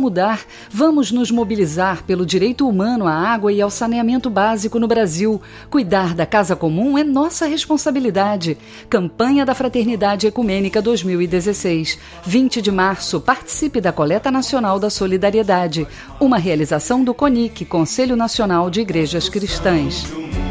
mudar. Vamos nos mobilizar pelo direito humano à água e ao saneamento básico no Brasil. Cuidar da casa comum é nossa responsabilidade. Campanha da Fraternidade Ecumênica 2016. 20 de março, participe da Coleta Nacional da Solidariedade. Uma realização do CONIC, Conselho Nacional de Igrejas Cristãs.